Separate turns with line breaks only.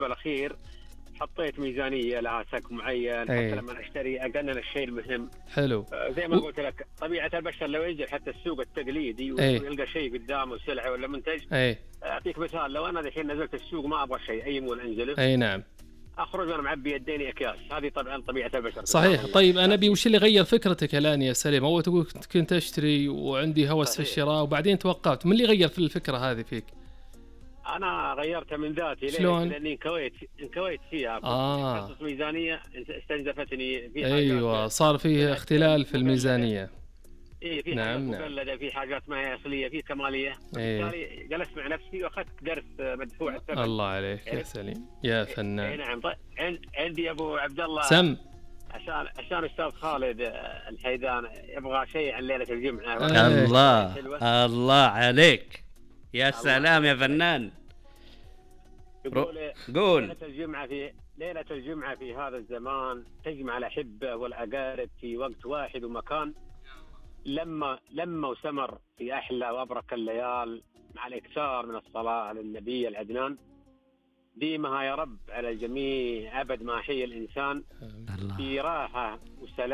بالأخير حطيت ميزانية لها سك معين حتى لما أشتري أقنن الشيء المهم.
حلو.
زي ما قلت لك طبيعة البشر لو ينزل حتى السوق التقليدي ويلقى شيء قدامه سلعة ولا منتج. أعطيك مثال، لو أنا الحين نزلت السوق ما أبغى شيء أي مول أنزله.
نعم.
أخرج وأنا معبي يديني أكياس. هذه طبعا طبيعة البشر.
صحيح. طيب أنا أبي وش اللي غير فكرتك الآن يا سليم؟ أول تقول كنت أشتري وعندي هوس في الشراء وبعدين توقفت، من اللي غير في الفكرة هذه فيك؟
أنا غيرتها من ذاتي.
شلون؟
لأني انكويت فيها. خصص ميزانية استنزفتني في حاجات.
أيوة صار فيه اختلال في الميزانية.
في حاجات مقلدة، في حاجات ما هي أصلية، في كمالية. بالتالي جلست مع نفسي وأخذت درس مدفوع الثمن.
الله عليك يا سليم يا فنان.
نعم. عندي أبو عبد الله
سم.
عشان أستاذ خالد الحيدان يبغى شيء عن ليلة الجمعة.
الله عليك يا سلام يا فنان. قول.
ليلة الجمعة في هذا الزمان تجمع الأحبة والأقارب في وقت واحد ومكان، لما وسمر في أحلى وأبرك الليال، مع الإكثار من الصلاة على النبي العدنان. ديمها يا رب على الجميع أبد ما حي الإنسان في راحة وسلام.